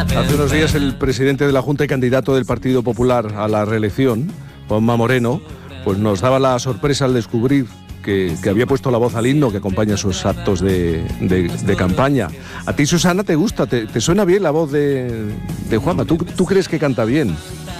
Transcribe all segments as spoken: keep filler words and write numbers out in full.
Hace unos días el presidente de la Junta y candidato del Partido Popular a la reelección, Juanma Moreno, pues nos daba la sorpresa al descubrir que, que había puesto la voz al himno que acompaña sus actos de, de, de campaña. A ti, Susana, ¿te gusta? ¿Te, te suena bien la voz de, de Juanma? ¿Tú, ¿Tú crees que canta bien?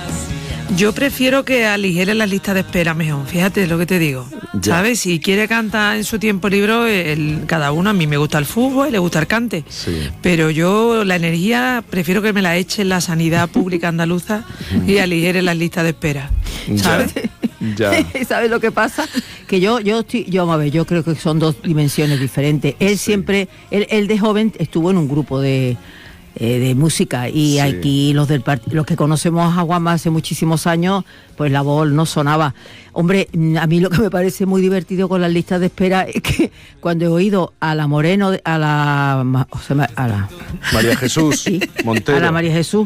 Yo prefiero que aligere las listas de espera mejor, fíjate lo que te digo. Ya. ¿Sabes? Si quiere cantar en su tiempo libre, el, cada uno, a mí me gusta el fútbol y le gusta el cante. Sí. Pero yo la energía prefiero que me la eche en la sanidad pública andaluza y aligere las listas de espera. ¿Sabes? Ya. Ya. ¿Sabes lo que pasa? Que yo, yo estoy, yo, a ver, yo creo que son dos dimensiones diferentes. Él sí. siempre, él, él de joven estuvo en un grupo de Eh, de música y sí. aquí los del part- los que conocemos a Juanma hace muchísimos años, pues la voz no sonaba. Hombre, a mí lo que me parece muy divertido con las listas de espera es que cuando he oído a la Moreno, a la o sea, a la María Jesús sí, Montero, a la María Jesús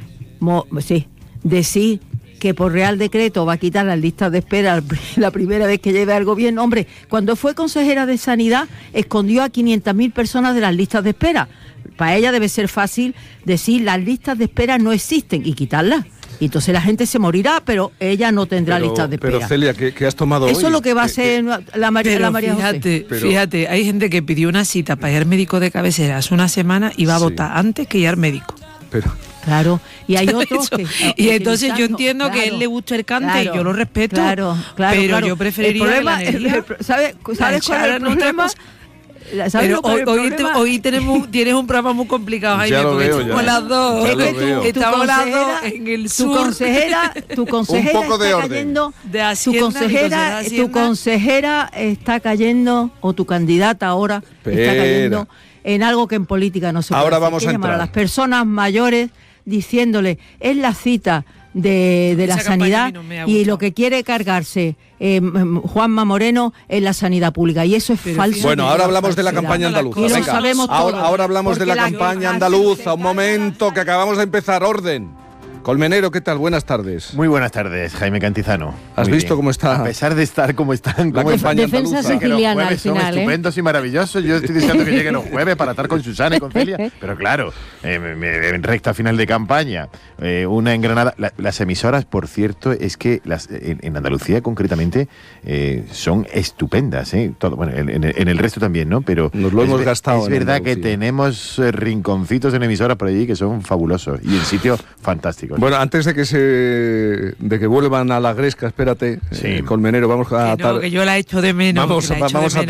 Mo, sí, decir que por Real Decreto va a quitar las listas de espera la primera vez que lleve algo bien. Hombre, cuando fue consejera de Sanidad escondió a quinientas mil personas de las listas de espera. Para ella debe ser fácil decir las listas de espera no existen y quitarlas. Y entonces la gente se morirá, pero ella no tendrá pero, listas de espera. Pero Celia, ¿qué, qué has tomado Eso hoy? es lo que va a hacer la María, la María fíjate, José. Pero... Fíjate, hay gente que pidió una cita para ir al médico de cabecera hace una semana y va a sí. votar antes que ir al médico. Pero... Claro, y hay otros que... Y entonces yo entiendo claro, que a él le gusta el cante claro, y yo lo respeto, claro, claro, pero claro. yo preferiría... El problema, que la energía, el, el, ¿sabes, ¿sabes cuál es el problema? Pero hoy, hoy, te, hoy tenemos, tienes un programa muy complicado, Jaime, porque estamos las dos, es que tú, estamos las dos en el sur. Tu consejera, tu consejera un poco está de cayendo, de Hacienda, tu consejera, tu consejera está cayendo, o tu candidata ahora Espera. está cayendo en algo que en política no se puede ahora hacer, vamos a llamar a las personas mayores diciéndole, es la cita de, de la sanidad no y lo que quiere cargarse eh, Juanma Moreno en la sanidad pública y eso es Pero falso. Bueno, ahora hablamos de la campaña andaluza. Y lo Venga, sabemos ahora, todo, ahora hablamos de la, la campaña andaluza. Un momento, que acabamos de empezar. Orden. Colmenero, ¿qué tal? Buenas tardes. Muy buenas tardes, Jaime Cantizano. ¿Has Muy visto bien. cómo está? A pesar de estar como están, la como campaña defensa andaluza. siciliana Los al jueves son final, estupendos ¿eh? y maravillosos. Yo estoy deseando que lleguen los jueves para estar con Susana y con Celia. Pero claro, eh, me, me, en recta final de campaña, eh, una en Granada. La, las emisoras, por cierto, es que las en, en Andalucía concretamente eh, son estupendas. ¿eh? Todo, bueno, en, en, en el resto también, ¿no? Pero nos lo es, hemos gastado. Es verdad que tenemos eh, rinconcitos en emisoras por allí que son fabulosos y en sitios fantásticos. Bueno, antes de que se de que vuelvan a la gresca, espérate, sí. eh, Colmenero, vamos a... Que no, que yo la echo de menos. Vamos, a, vamos a